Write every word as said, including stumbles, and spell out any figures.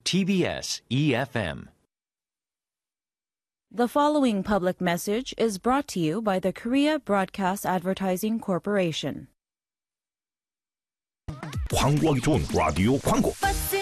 T B S E F M. The following public message is brought to you by the Korea Broadcast Advertising Corporation. 광고하기 좋은 라디오 광고. 버스